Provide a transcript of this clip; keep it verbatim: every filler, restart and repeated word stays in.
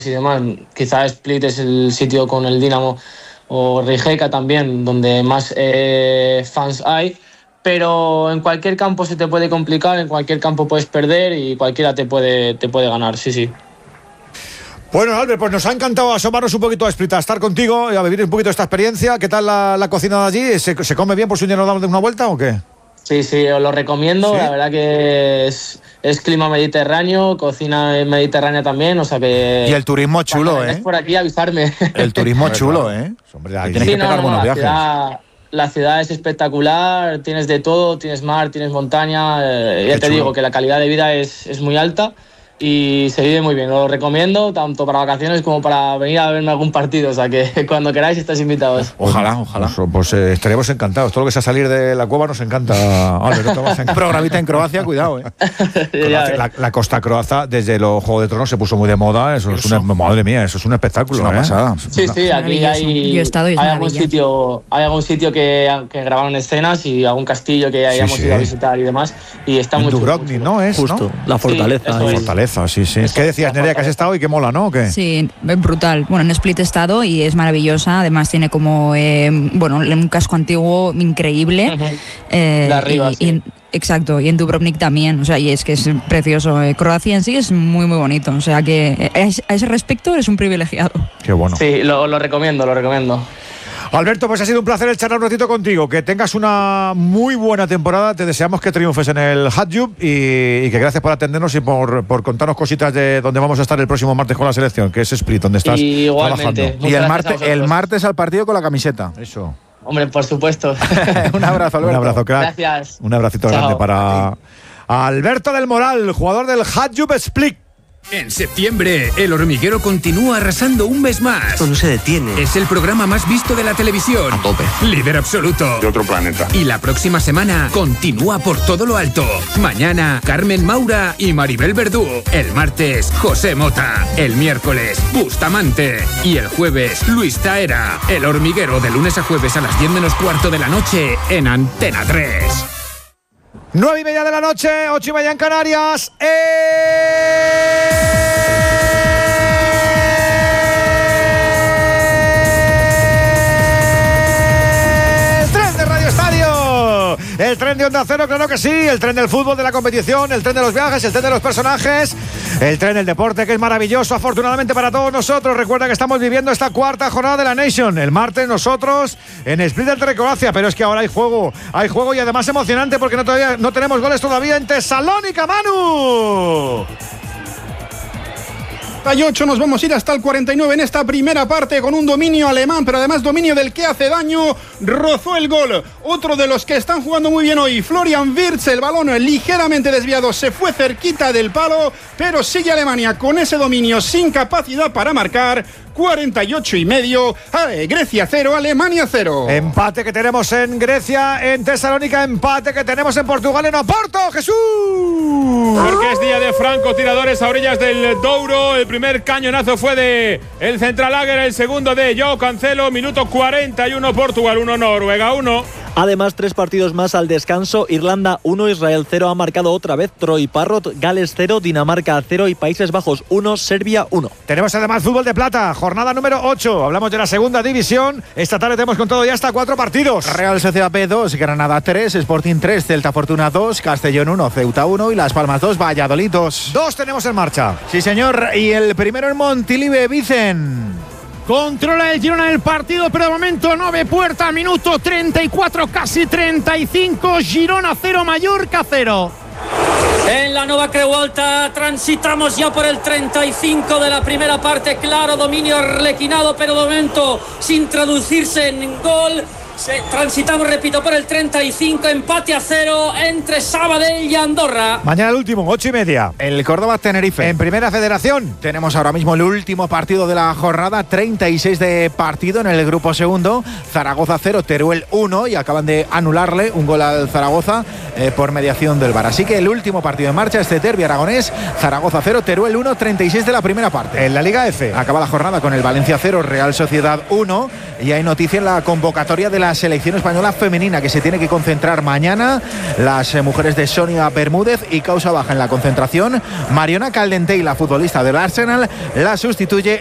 y demás. Quizá Split es el sitio con el Dinamo o Rijeka también, donde más eh, fans hay. Pero en cualquier campo se te puede complicar, en cualquier campo puedes perder y cualquiera te puede, te puede ganar, sí, sí. Bueno, Albert, pues nos ha encantado asomarnos un poquito a Split, a estar contigo y a vivir un poquito esta experiencia. ¿Qué tal la, la cocina de allí? ¿Se, ¿Se come bien por si un día nos damos de una vuelta o qué? Sí, sí, os lo recomiendo. ¿Sí? La verdad que es, es clima mediterráneo, cocina mediterránea también, o sea que... Y el turismo chulo, ¿eh? por aquí avisarme. El turismo chulo, ¿eh? Hombre, ahí tienes sí, que no, pegar no, buenos la viajes. Ciudad, la ciudad es espectacular, tienes de todo, tienes mar, tienes montaña. Eh, ya Qué te chulo. digo que la calidad de vida es, es muy alta. Y se vive muy bien, lo recomiendo tanto para vacaciones como para venir a verme algún partido, o sea que cuando queráis estáis invitados. Ojalá, ojalá. Pues, pues eh, estaremos encantados. Todo lo que sea salir de la cueva nos encanta. Albert, no te programita en Croacia, cuidado, eh. Croacia, la, la costa croata desde los Juegos de Tronos se puso muy de moda. Eso, eso. es una, madre mía, eso es un espectáculo. Es una ¿eh? pasada. Sí, sí, aquí hay, Yo he estado y es hay algún maravilla. sitio, hay algún sitio que, que grabaron escenas y algún castillo que hayamos sí. ido a visitar y demás. Y está En muy chulo, Dubrovnik, muy chulo. ¿no? Es, Justo, ¿no? la fortaleza. Sí, eso ahí. es. Fortaleza, sí, sí. Eso, ¿Qué decías, Nerea, que has estado y que mola, ¿no? ¿O qué? Sí, es brutal. Bueno, en Split he estado y es maravillosa. Además tiene como, eh, bueno, un casco antiguo increíble. Ujú. Eh, De arriba, y, sí. y en- exacto, y en Dubrovnik también. O sea, y es que es precioso. Eh, Croacia en sí es muy, muy bonito. O sea que eh, a ese respecto eres un privilegiado. Qué bueno. Sí, lo, lo recomiendo, lo recomiendo. Alberto, pues ha sido un placer el charlar un ratito contigo. Que tengas una muy buena temporada. Te deseamos que triunfes en el Hatjub y, y que gracias por atendernos y por, por contarnos cositas de donde vamos a estar el próximo martes con la selección, que es Split, donde estás Igualmente. trabajando. Y el Muchas gracias a martes, vosotros. el martes al partido con la camiseta. Eso. Hombre, por supuesto. Un abrazo, Alberto. Un abrazo, crack. Gracias. Un abracito Chao. grande para Alberto del Moral, jugador del Hatjub Split. En septiembre, El Hormiguero continúa arrasando un mes más. Esto no se detiene. Es el programa más visto de la televisión. A tope. Líder absoluto. De otro planeta. Y la próxima semana continúa por todo lo alto. Mañana, Carmen Maura y Maribel Verdú. El martes, José Mota. El miércoles, Bustamante. Y el jueves, Luis Taera. El Hormiguero de lunes a jueves a las diez menos cuarto de la noche en Antena tres. Nueve y media de la noche, ocho y media en Canarias. ¡Eh! El tren de Radio Estadio. El tren de Onda Cero, claro que sí. El tren del fútbol, de la competición, el tren de los viajes, el tren de los personajes, el tren del deporte, que es maravilloso, afortunadamente para todos nosotros. Recuerda que estamos viviendo esta cuarta jornada de la Nation. El martes nosotros en Split entre Croacia, pero es que ahora hay juego, hay juego y además emocionante porque no, todavía, no tenemos goles todavía en Tesalónica, Manu. cuarenta y ocho, nos vamos a ir hasta el cuarenta y nueve en esta primera parte con un dominio alemán, pero además dominio del que hace daño, rozó el gol. Otro de los que están jugando muy bien hoy, Florian Wirtz, el balón ligeramente desviado, se fue cerquita del palo, pero sigue Alemania con ese dominio sin capacidad para marcar. cuarenta y ocho y medio, eh, Grecia cero, Alemania cero. Empate que tenemos en Grecia, en Tesalónica, empate que tenemos en Portugal, en Oporto, Jesús. Porque es día de francotiradores a orillas del Douro. El primer cañonazo fue de el Central Lager, el segundo de Joao Cancelo, minuto cuarenta y uno, Portugal uno, Noruega uno. Además, tres partidos más al descanso. Irlanda uno, Israel cero. Ha marcado otra vez Troy Parrott. Gales cero, Dinamarca cero y Países Bajos uno, Serbia uno. Tenemos además fútbol de plata, jornada número ocho. Hablamos de la segunda división. Esta tarde tenemos con todo ya hasta cuatro partidos. Real Sociedad B dos, Granada tres, Sporting tres, Celta Fortuna dos, Castellón uno, Ceuta uno y Las Palmas dos, Valladolid dos. Dos tenemos en marcha. Sí, señor. Y el primero en Montilive, Vicen. Controla el Girona el partido, pero de momento nueve puerta, minuto treinta y cuatro, casi treinta y cinco. Girona cero, Mallorca cero. En la Nova Creuolta transitamos ya por el treinta y cinco de la primera parte. Claro, dominio arlequinado, pero de momento sin traducirse en gol. Se, transitamos, repito, por el treinta y cinco, empate a cero entre Sabadell y Andorra. Mañana el último, ocho y media. El Córdoba-Tenerife. En Primera Federación. Tenemos ahora mismo el último partido de la jornada, treinta y seis de partido en el grupo segundo. Zaragoza cero, Teruel uno y acaban de anularle un gol al Zaragoza eh, por mediación del V A R. Así que el último partido en marcha, este derbi aragonés, Zaragoza cero, Teruel uno, treinta y seis de la primera parte. En la Liga F. Acaba la jornada con el Valencia cero, Real Sociedad uno y hay noticia en la convocatoria de la selección española femenina, que se tiene que concentrar mañana. Las eh, mujeres de Sonia Bermúdez y causa baja en la concentración. Mariona Caldentey, la futbolista del Arsenal, la sustituye